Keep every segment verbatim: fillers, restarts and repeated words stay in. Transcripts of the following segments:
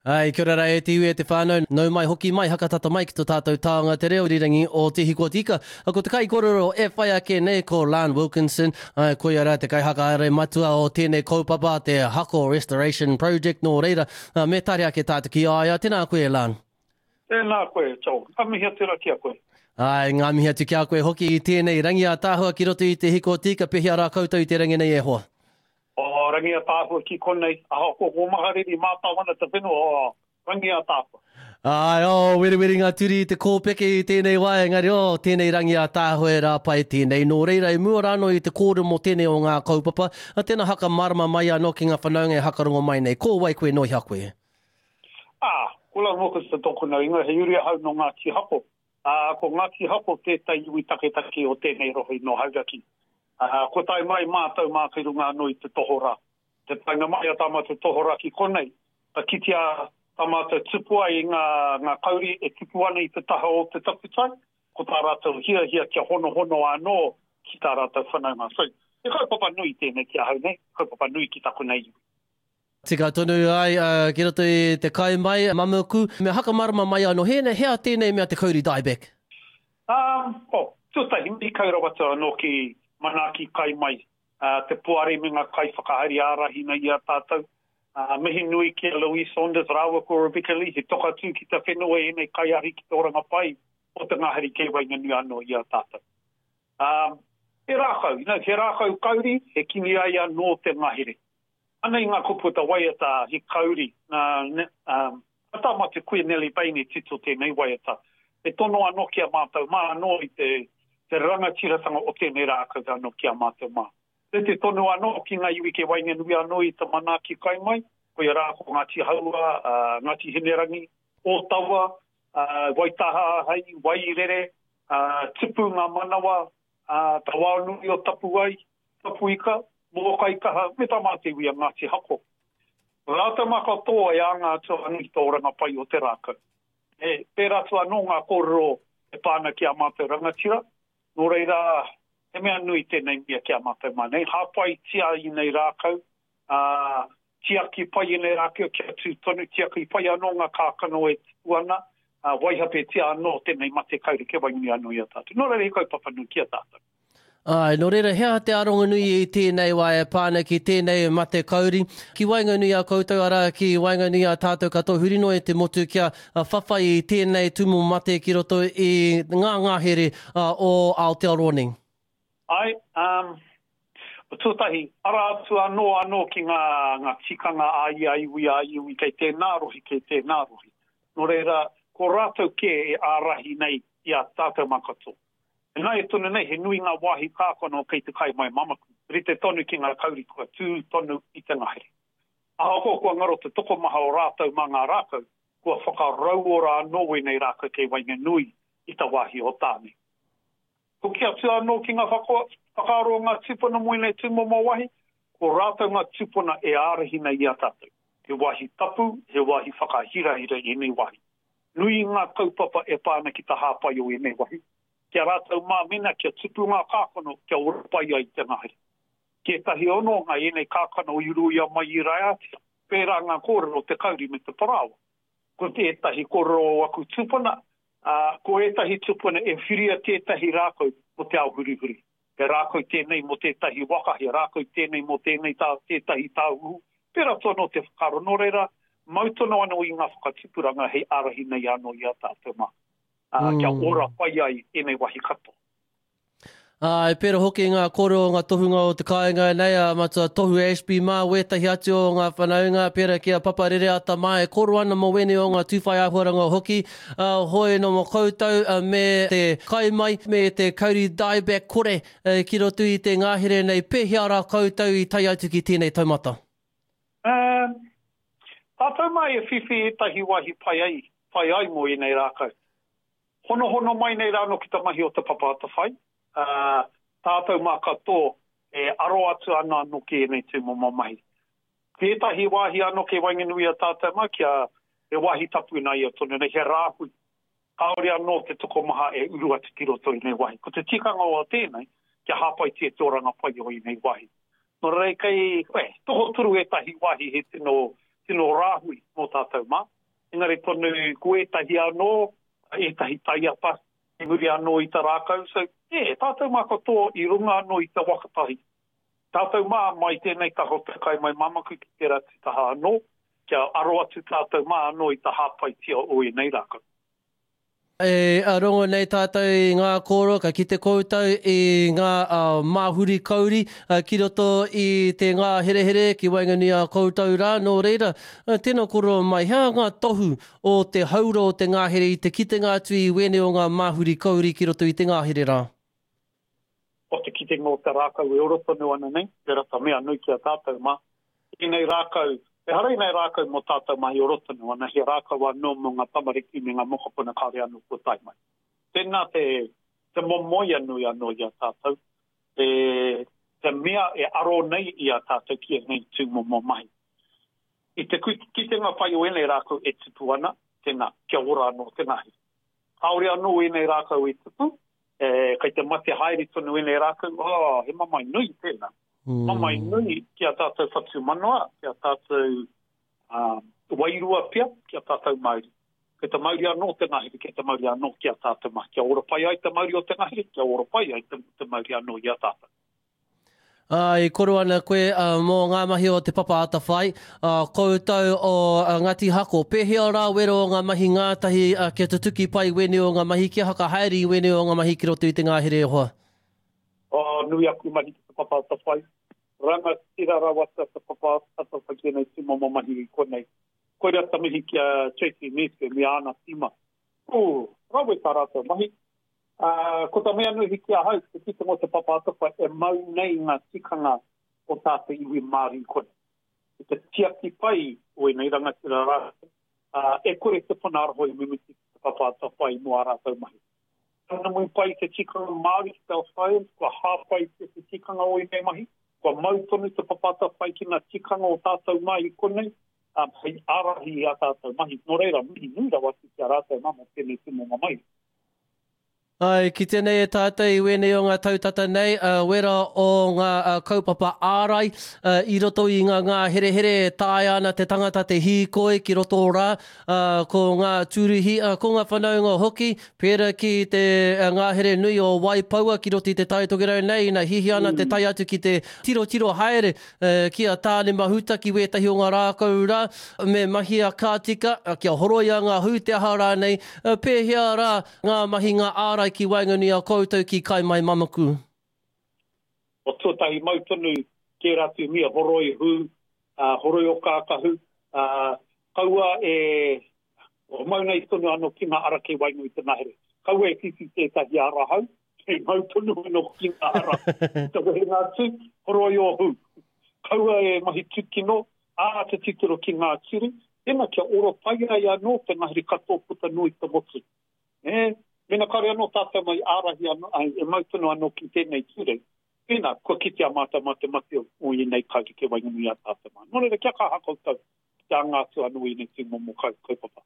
Ai, kia ora e te iwi e te whānau. Nau mai hoki mai, hakatata mai ki tō tātou tāonga te reo rirangi o te hiko tika. A ko te kai kororo e whai ake nei ko Lan Wilkinson. Ai, koe ara te kai haka are matua o tēnei kaupapa, te Hako Restoration Project nō reira. Uh, me tari ake tātou ki aia. Tēnā koe, Lan. Tēnā koe, tau. Amihia tērā kia koe. Ai, ngā mihi atu kia koe hoki i tēnei rangi a tāhua ki roto i te hiko tika. Pehi ara koutou i te rangi nei e hoa. O rangi a tāhua ki konei. Aho, ko ko mahariri mātawana te whenua o rangi a tāhua. Ai, o, wiri wiri ngā turi i te kōpeke i tēnei wai, engari o, tēnei rangi a tāhua e rā pai tēnei. Nō reira, i mua rāno i te kōru mō tēnei o ngā kaupapa, a tēnā haka marama mai anō ki ngā whanaunga e hakarongo mai nei. Ko wai koe noi hakoe? Ah, kula mokas te toko na inga, he uri hau no ngā tihako. Ah, ko ngā tihako tētai iwi take take o tēnei rohi no haugaki. Ah, ko tai mai mātau mākairunga no i te tohora. Te tainga mai a tama te tohora ki konei. Ta kitia tama te tupua i ngā, ngā kauri e tupu ana i te taha o te taputai. Ko tā rātou hia hia kia hono hono anō ki tā rātou whanaunga. So, e kaupapa nui tēnei kia hau nei. Kaupapa nui ki tako nei. Tika tonu ai, uh, ki roto i te kai mai, mamuku. Me haka marama mai anō, hea, hea tēnei mea te kauri dieback? Um, oh, tūtahi, mi kaura wata anō ki manaki kai mai. Uh, te puare me ngā kai whakahari ārahi nei a tātou. Uh, mihi nui ki Louise Saunders rāua ko Rebecca Lee, he toka tū ki te whenua e nei kai ahi ki te oranga pai o te ngāhari kei wainga nui anō i a tātou. Um, he rākau, you know, he rākau kauri, he kimi ai anō te ngāhere. Anei ngā kuputa waiata he kauri, uh, um, ata ma te koe Nelly Bainey tito tēnei waiata. E tono anō kia mātou mā anō i te, te rangatiratanga o tēnei rākau anō kia mātou mā. Te te tonu anō ki ngā iwi ke wainga nui anō i te manaki kai mai, ko i rāko Ngāti Haua, uh, Ngāti Henerangi, Otawa, uh, Waitaha Hai, Wairere, uh, Tipu ngā manawa, uh, Tawanui o Tapuai, Tapuika, Mokai kaha, me tamā te iwi a Ngāti Hako. Rāta maka toa e anga atu anu i tō ranga pai o te rākau. E, pērā tu anō ngā kōrero e pāna ki a mātou rangatira, nō reira, he mea nui tēnei mea kia mātou manei. Hāpai tia i nei rākau, uh, tia ki pai i nei rākau, kia tū tonu, tia ki pai anō ngā kākano e tuana, uh, waihape tia anō tēnei mate kauri ke waingi anō i a tātou. Nō reira i kaupapa nui ki a tātou. Ai, nō reira, hea te aronga nui i tēnei wai e pāna ki tēnei mate kauri. Ki wainga nui a koutou ara, ki wainga nui a tātou katoa hurino e te motu kia uh, whawhai i tēnei tumu mate ki roto i ngā ngāhere uh, o Aotearoa. Ai, um, o tūtahi, ara atu anō anō ki ngā, ngā tikanga ai ai ui ai ui kei tēnā rohi, kei tēnā rohi. Nō reira, ko rātou ke e ārahi nei i a tātou makato. E nai e tonu nei, he nui ngā wāhi kākono kei te kai mai mamaku. Rite tonu ki ngā kauri kua tū tonu i te ngahere. Aho ko kua ngaro te toko maha o rātou mā ngā rākau, kua whakarauora anō e nei rākau kei wainga nui i ta wāhi o tāne. Ko kia tua anō ki ngā whakaro ngā tupuna moine tumo mō wahi, ko rātou ngā tupuna e ārahi nei i a tātou. He wahi tapu, he wahi whakahirahira i nei wahi. Nui ngā kaupapa e pāna ki ta hāpai o i nei wahi. Kia rātou mā mina kia tupu ngā kākano kia urapai ai te ngahere. Kia tahi ono ngā i nei kākano i ruia mai i raiatia, pērā ngā kōrero te kauri me te parawa. Ko te etahi kōrero aku tupuna, Uh, ko etahi tupuna e whiria tētahi rākau mo te au hurihuri. He rākau tēnei mo tētahi waka, he rākau tēnei mo tēnei tā, tētahi tāuhu. Pera tono te whakaro no reira, mautono anō i ngā whakatipuranga hei arahi nei anō i a tātou mā. Uh, mm. Kia ora pai ai e nei wahi kato. Ai, pera hoki ngā koro ngā tohunga o te kāinga nei a matua tohu Ashby mā, wetahi atu o ngā whanaunga, pera kia paparere ata mai, koro ana mo wene o ngā tūwhai āhuaranga hoki, uh, hoi no mo koutou uh, me te kai mai, me te kauri dieback kore, uh, ki roto i te ngāhere nei, pehi ara koutou i tai atu ki tēnei taumata? Uh, tātou mai e whiwhi e tahi wahi pai ai, pai ai mo i nei rākau. Hono hono mai nei rāno ki ta mahi o te papata whai. Uh, tātou mā katoa e aro atu ana anō ke nei tūmo mamahi. Tētahi wāhi anō ke wainga nui a tātou mā kia e wāhi tapu nai a tonu nei he rāhui. Kaore anō te toko maha e uru atu ki roto i nei wahi. Ko te tikanga o tēnei, kia hāpai te tōranga pai o i nei wahi. No rei kei, e, toho turu e tahi wāhi he tino, tino rāhui mō tātou mā. Engari tonu koe tahi anō, e tahi tai apa, e muri anō i ta rākau. So, e, tātou mā katoa i runga anō i ta wakatahi. Tātou mā mai tēnei taho te kai mai mamaku ki te rati taha anō, kia aro atu tātou mā anō i ta hāpai tia o e nei rākau. E arongo nei tātou i ngā kōro, ka ki te koutou i ngā uh, māhuri kauri, uh, ki roto i te ngā here here ki waingani a koutou rā, nō reira, uh, tēnā koro mai, hea ngā tohu o te hauro o te ngāhere i te kitenga atu i wene o ngā māhuri kauri ki roto i te ngāhere rā? O te kitenga o te rākau e orotonu ana nei, te rata mea nui ki a tātou mā. I nei rākau, e harei nei rākau mo tātou mai orotonu ana, he rākau anō mo ngā tamariki me ngā mokopuna kāre anu ko tai mai. Tēnā te, te momoi anui anō i a tātou, te, te mea e aro nei i a tātou ki e nei tū momo mai. I te kitenga whai o enei rākau e tupu ana, tēnā, kia ora anō tēnā hi. Haore anō enei rākau e tupu, e, kai te mate haere tonu enei rākau, oh, he mamai nui tēnā. Mm. Mamai nui ki a tātou whatu manoa, ki a tātou uh, wairua pia, ki a tātou mauri. Ke te mauri anō te ngahiri, ke te mauri anō ki a tātou ma. Kia ora pai ai te mauri o te ngahiri, kia ora pai ai te, te mauri anō i a tātou. Ai, koro ana koe uh, mō ngā mahi o te papa ata whai, uh, koutou o uh, Ngāti Hako. Pēhea rā wero o ngā mahi ngātahi uh, kia te tuki pai wene o ngā mahi, kia haka haere i wene o ngā mahi ki roto i te ngāhere hoa. O, nui aku mahi te papa ata whai. Ranga tira rawata te papa ata whai ki nei ti momo mahi i konei. Koe rea tamihi ki a Tracy Meske, mi ana tima. O, rawe tā rātou mahi. Uh, ko ta mea nui hiki a hau, te kite mo te papa atawha e mau nei ngā tikanga o tātou iwi māri kone. E te tiaki pai o e nei rangatira rātou, uh, e kore te whanaraho i mimiti te papa atawha i mua rātou mahi. Tana mui pai te tikanga māri ki tau whae, kua hāpai te te tikanga o i nei mahi, kua mau tonu te papa atawha ki ngā tikanga o tātou mai i kone, uh, pai arahi a tātou mahi. Nō reira, mihi nui rawati ki a rātou mama tēnei timo mai. Ai, ki tēnei e tātou i wene o ngā tautata nei, uh, wera o ngā uh, kaupapa ārai, uh, i roto i ngā, ngā here here tāi ana te tangata te hīkoi ki roto rā, uh, ko ngā tūruhi, uh, ko ngā whanaunga hoki, pēra ki te uh, ngā here nui o Waipaua ki roto i te taitogerau nei, na hihi ana mm. te tai atu ki te tiro tiro haere, uh, ki a tāne mahuta ki wetahi o ngā rākau rā, me mahi a kātika, uh, kia horoia ngā hūteha rā nei, uh, pēhea rā ngā mahi ngā ārai ki waingani a koutou ki kai mai mamaku. O tōtahi mautonu ke ratu mia horoi hu, uh, horoi o kākahu, uh, kaua e, o mauna i tonu anō ki ngā ara ke wainui te nahere. Kaua e kisi tētahi ara hau, ke mautonu anō ki ngā ara. Tawa he ngā tū, horoi o hu. Kaua e mahi tukino, ā te titiro ki ngā tiri, ena kia oro pai ai anō te nahere katoa puta nui te motu. E, Mena kare anō tātou mai ārahi anō, e mautonu anō ki tēnei ture. Pēnā, kua kite a māta mate mate o i nei kāki ke wainganui a tātou mai. Nō reira, kia ka hakau tau, kia ngātu anō i nei te momo kai kaupapa.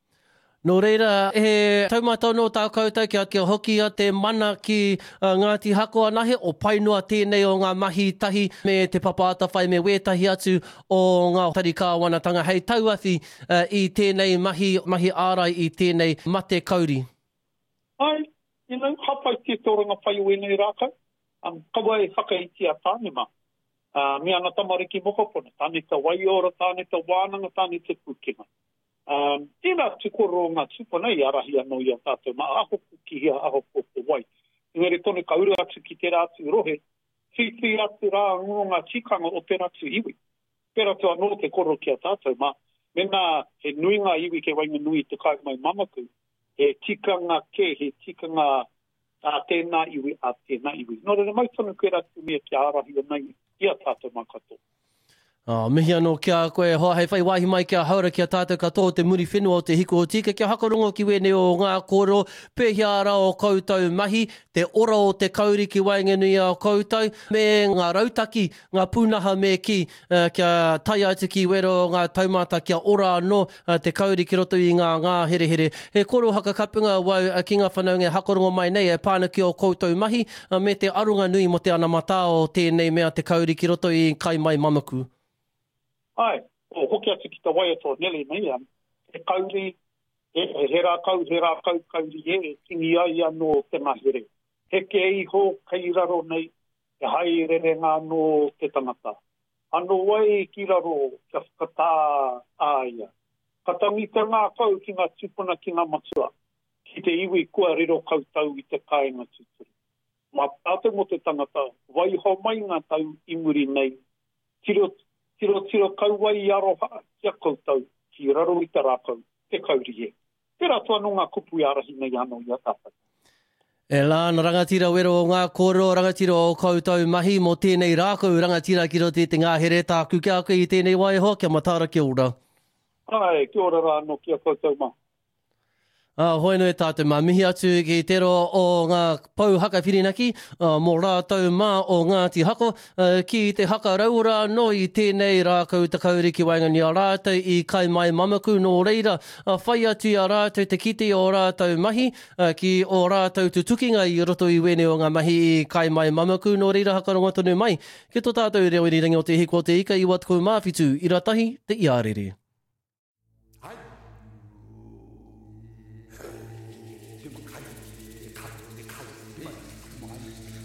Nō reira, he taumata no tā koutou kia kia hoki a te mana ki uh, Ngāti Hako anahe o painua tēnei o ngā mahi tahi me te papa atawhai me wētahi atu o ngā tarikāwanatanga. Hei tauathi uh, i tēnei mahi, mahi ārai i tēnei mate kauri. Ai, you know, hapai te tōranga whai o enei rākau. Um, kawa e whakaiti a tāne mā. Uh, me ana tamariki mokopona. Tāne te waiora, tāne te wānanga, tāne te pukenga. Um, tēnā tukoro ngā tupana i arahi anō i a tātou mā. Aho puki hea, aho puki wai. Engari tonu kauru atu ki te rātu rohe. Whiwhi atu rā ngō ngā tikanga o te rātu iwi. Pera tu anō te koro ki a tātou mā. Mena he nui ngā iwi ke wainga nui te kai mai mamaku. He tikanga ke, he tikanga a tēnā iwi, a tēnā iwi. Nō reira mai tonu koe ratu mea ki ārahi o nei, i a tātou mā katoa. Oh, mihi anō kia koe hoa hei whai wāhi mai kia haura kia tātou katoa te muri whenua o te hiko o tika. Kia hakarongo ki wene o ngā koro, pēhea ara o koutou mahi, te ora o te kauri ki wainganui a koutou, me ngā rautaki, ngā pūnaha me ki, uh, kia tai atu ki wero o ngā taumata kia ora anō uh, te kauri ki roto i ngā ngā here here. He koro hakakapunga wau uh, ki ngā whanaunga hakarongo mai nei e pāna ki o koutou mahi, uh, me te arunga nui mo te ana mata o tēnei mea te kauri ki roto i kai mai mamaku. Ai, o hoki atu ki ta wai ato nele nei am, e kauri, e he rā kau, he rā kau kauri e, kingi ai anō te mahere. Heke ei ho kei raro nei, e hai rere ngā no te tangata. Ano wai ki raro kia whakatā āia. Ka tangita ngā kau ki ngā tupuna ki ngā matua. Ki te iwi kua riro kautau i te kāinga tuturu. Mā tātou mo te tangata, wai ho mai ngā tau i muri nei. Tiro, tiro, tiro kau wai i aroha kia kautau ki raro i te rākau, te kauri e. Te ratua no ngā kupu i arahi nei anō i a tātou. E lāna rangatira wero o ngā kōrero, rangatira o koutou mahi mo tēnei rākau rangatira ki rote te ngāhere tāku kia koe i tēnei wai ho, kia matara kia ora. Ai, kia ora rā no kia koutou mā. Ah, hoi no e tātou mā mihi atu ki te ro o ngā pau haka whirinaki, uh, mō rātou mā o Ngāti Hako, uh, ki te haka raura no i tēnei rākau te kauri ki waingani a rātou i kai mai mamaku no reira, uh, whai atu a rātou te kite o rātou mahi, uh, ki o rātou tu tukinga i roto i wene o ngā mahi i kai mai mamaku no reira hakaronga tonu mai. Ke tō tātou reo i rangi o te hiko te ika i wat kou mawhitu, i ratahi te iarere.